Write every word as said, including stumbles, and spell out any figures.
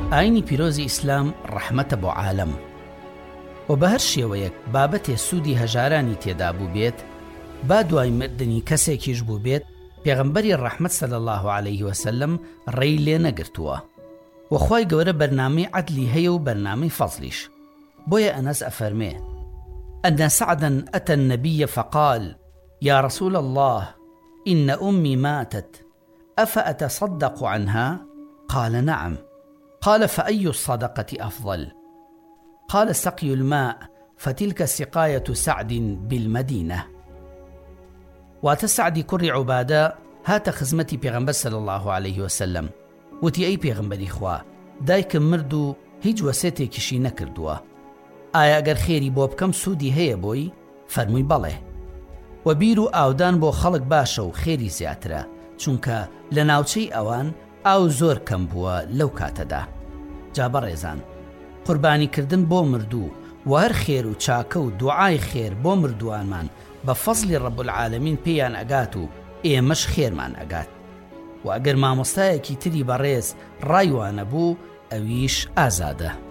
ئاینی پیرۆزی ئیسلام ڕەحمەتە بۆ عالەم و بە هەر شێوەیەک بابەتێ سوودی هەژارانی تێدا بوو بێت، با دوای مردنی کەسێکیش بوو بێت، پێغەمبەری ڕەحمەت صلی الله علیه وسلم ڕێی لێ نەگرتووە. وخوای گەورە بەرنامەی عەدلی هەیە و بەرنامەی فەزلیش. بۆیە ئەنەس ئەفەرمێ: أن سعدا أتى النبي فقال: يا رسول الله، إن أمي ماتت، أفأتصدق عنها؟ قال: نعم. قال: فأي الصدقة أفضل؟ قال: سقي الماء، فتلك سقاية سعد بالمدينة. واتە سعدی کوڕی عوبادە هاتە خزمەتی پێغەمبەر صلی الله عليه وسلم، وتی: ئەی پێغەمبەری خوا، دایکم مرد و هیچ وەسێتێکیشی نەکردووە، ئایا ئەگەر خێری بۆ بکەم سوودی هەیە بۆی؟ فەرمووی: بەڵێ. و بیر و ئاودان بۆ خەڵک باشە و خێری زیاترە، چونکە لە ناوچەی ئەوان ئاو زۆر کەم بووە لەو کاتەدا. جا بەڕێزان، قوربانیکردن بۆ مردوو و هەر خێر و چاکە و دوعای خێر بۆ مردووانمان بە فەزلی ڕەب العالەمین پێیان ئەگات و ئێمەش خێرمان ئەگات. و ئەگەر مامۆستایەکی تری بەڕێز ڕایوانە بوو، ئەویش ئازادە.